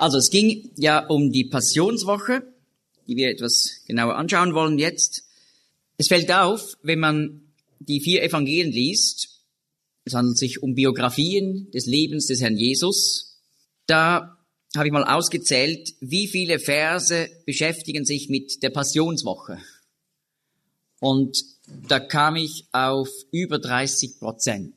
Also es ging ja um die Passionswoche, die wir etwas genauer anschauen wollen jetzt. Es fällt auf, wenn man die 4 Evangelien liest, es handelt sich um Biografien des Lebens des Herrn Jesus. Da habe ich mal ausgezählt, wie viele Verse beschäftigen sich mit der Passionswoche. Und da kam ich auf über 30%.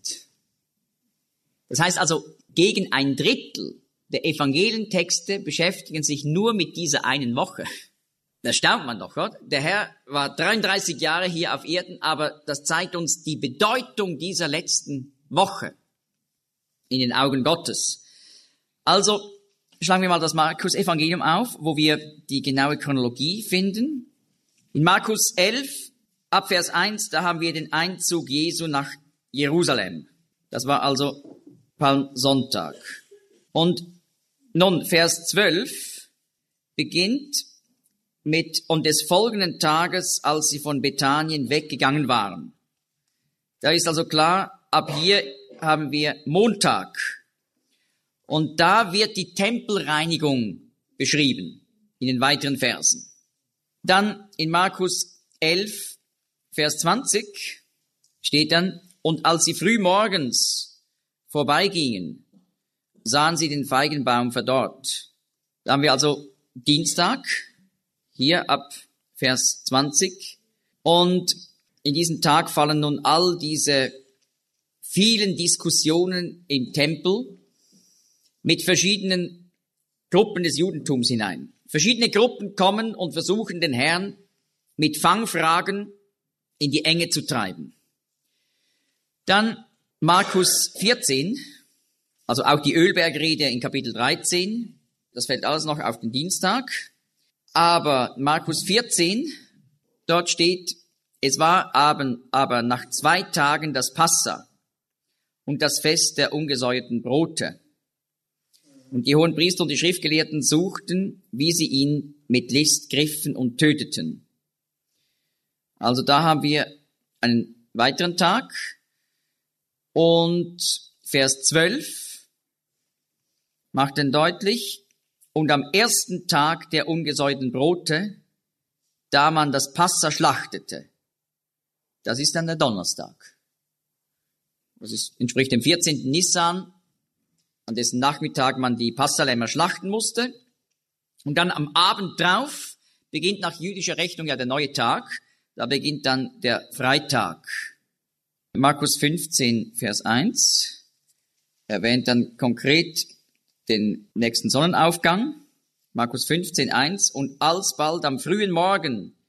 Das heißt also, gegen ein Drittel der Evangelientexte beschäftigen sich nur mit dieser einen Woche. Das staunt man doch, oder? Der Herr war 33 Jahre hier auf Erden, aber das zeigt uns die Bedeutung dieser letzten Woche in den Augen Gottes. Also schlagen wir mal das Markus-Evangelium auf, wo wir die genaue Chronologie finden. In Markus 11, ab Vers 1, da haben wir den Einzug Jesu nach Jerusalem. Das war also Palmsonntag. Und nun, Vers 12 beginnt mit, und des folgenden Tages, als sie von Bethanien weggegangen waren. Da ist also klar, ab hier haben wir Montag. Und da wird die Tempelreinigung beschrieben in den weiteren Versen. Dann in Markus 11, Vers 20 steht dann, und als sie früh morgens vorbeigingen, sahen sie den Feigenbaum verdorrt. Da haben wir also Dienstag, hier ab Vers 20. Und in diesen Tag fallen nun all diese vielen Diskussionen im Tempel mit verschiedenen Gruppen des Judentums hinein. Verschiedene Gruppen kommen und versuchen den Herrn mit Fangfragen in die Enge zu treiben. Dann Markus 14, also auch die Ölbergrede in Kapitel 13, das fällt alles noch auf den Dienstag. Aber Markus 14, dort steht, es war aber nach 2 Tagen das Passa und das Fest der ungesäuerten Brote. Und die Hohenpriester und die Schriftgelehrten suchten, wie sie ihn mit List griffen und töteten. Also da haben wir einen weiteren Tag. Und Vers 12 macht dann deutlich, und am ersten Tag der ungesäuerten Brote, da man das Passa schlachtete, das ist dann der Donnerstag. Entspricht dem 14. Nissan, an dessen Nachmittag man die Passalämmer schlachten musste. Und dann am Abend drauf beginnt nach jüdischer Rechnung ja der neue Tag. Da beginnt dann der Freitag. Markus 15, Vers 1 erwähnt dann konkret den nächsten Sonnenaufgang. Markus 15, 1. Und alsbald am frühen Morgen